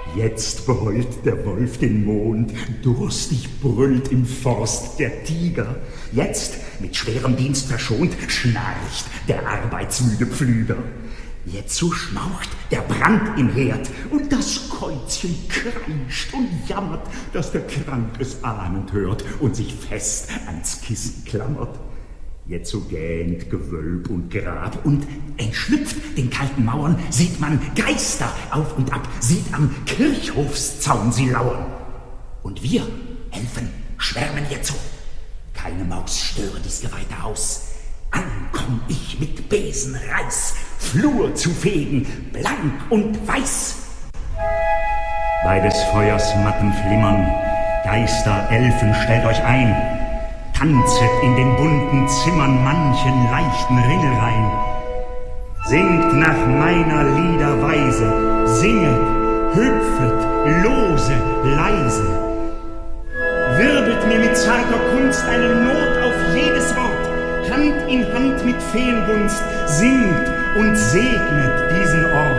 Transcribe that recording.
Jetzt beheult der Wolf den Mond, durstig brüllt im Forst der Tiger. Jetzt, mit schwerem Dienst verschont, schnarcht der arbeitsmüde Pflüger. Jetzo schmaucht der Brand im Herd und das Käuzchen kreischt und jammert, dass der Krank es ahnend hört und sich fest ans Kissen klammert. Jetzo gähnt Gewölb und Grab und entschlüpft den kalten Mauern sieht man Geister auf und ab, sieht am Kirchhofszaun sie lauern. Und wir, Elfen, schwärmen jetzo. Keine Maus störe dies geweihte Haus. An komm ich mit Besenreiß, Flur zu fegen, blank und weiß. Bei des Feuers mattem Flimmern, Geister, Elfen, stellt euch ein, tanzet in den bunten Zimmern manchen leichten Ringelrein. Singt nach meiner Lieder Weise, singet, hüpfet, lose, leise. Wirbelt mir mit zarter Kunst eine Not auf jedes Wort, Hand in Hand mit Feengunst, singt und segnet diesen Ort.